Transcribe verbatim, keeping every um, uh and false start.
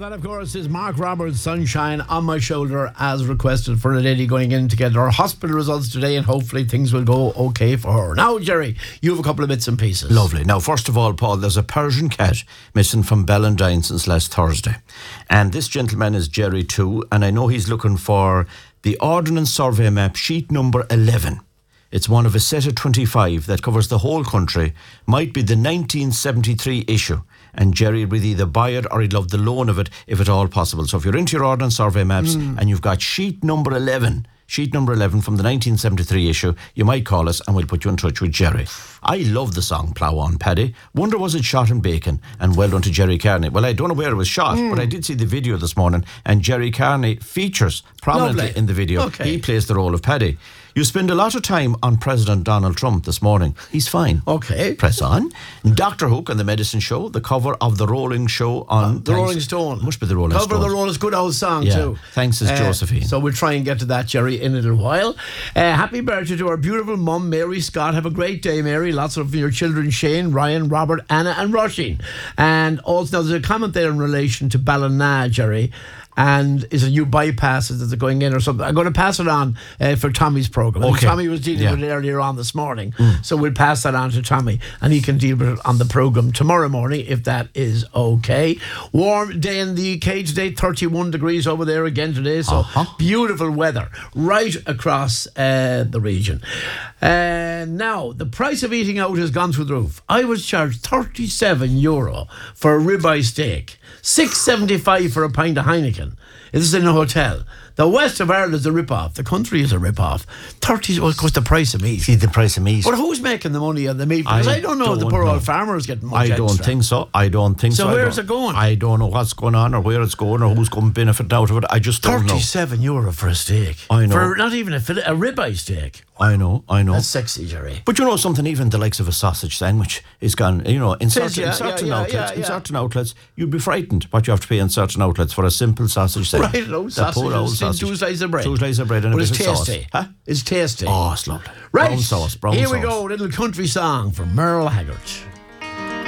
that, of course, is Mark Roberts' Sunshine on My Shoulder, as requested for a lady going in to get her hospital results today, and hopefully things will go okay for her. Now, Jerry, you have a couple of bits and pieces. Lovely. Now, first of all, Paul, there's a Persian cat missing from Ballantyne since last Thursday. And this gentleman is Jerry too, and I know he's looking for the Ordnance Survey map, sheet number eleven. It's one of a set of twenty-five that covers the whole country. Might be the nineteen seventy-three issue. And Jerry would either buy it or he'd love the loan of it if at all possible. So if you're into your Ordnance Survey maps mm. and you've got sheet number eleven, sheet number eleven from the nineteen seventy-three issue, you might call us and we'll put you in touch with Jerry. I love the song Plough On Paddy. Wonder was it shot in Bacon? And well done to Jerry Carney. Well, I don't know where it was shot, mm. but I did see the video this morning, and Jerry Carney features prominently Lovely. in the video. Okay. He plays the role of Paddy. You spend a lot of time on President Donald Trump this morning. He's fine. Okay. Press on. Doctor Hook and the Medicine Show, the cover of the Rolling Show on... Uh, the thanks, Rolling Stone. Must be the Rolling cover Stone. Cover of the Rolling, good old song yeah. too. Thanks is uh, Josephine. So we'll try and get to that, Jerry, in a little while. Uh, happy birthday to our beautiful mum, Mary Scott. Have a great day, Mary. Lots of your children, Shane, Ryan, Robert, Anna and Roisin. And also, now there's a comment there in relation to Ballina, Jerry. And is it new bypasses that are going in or something? I'm going to pass it on uh, for Tommy's programme. Okay. Tommy was dealing yeah. with it earlier on this morning. Mm. So we'll pass that on to Tommy and he can deal with it on the programme tomorrow morning if that is okay. Warm day in the U K today, thirty-one degrees over there again today. So uh-huh. beautiful weather right across uh, the region. Uh, now, the price of eating out has gone through the roof. I was charged thirty-seven euro for a ribeye steak. six seventy-five for a pint of Heineken. This is in a hotel. The west of Ireland is a rip-off. The country is a rip-off. thirty, well, of course, the price of meat. See, the price of meat. But who's making the money on the meat? Because I, I don't know if the poor know. old farmer is getting much I don't extra. think so. I don't think so. So where's it going? I don't know what's going on or where it's going or who's going to benefit out of it. I just don't know. thirty-seven euro for a steak. I know. For not even a, fillet, a ribeye steak. I know, I know. That's sexy, Jerry. But you know something, even the likes of a sausage sandwich is gone, you know, in certain, yeah, in certain yeah, yeah, outlets, yeah, yeah. in certain outlets, you'd be frightened what you have to pay in certain outlets for a simple sausage sandwich. Right, no, sausage, old sausage. Two slices of bread. Two slices of bread and but a bit it's of tasty. sauce. Huh? It's tasty. Oh, it's lovely. Right. Brown sauce, brown Here sauce. we go, little country song from Merle Haggard.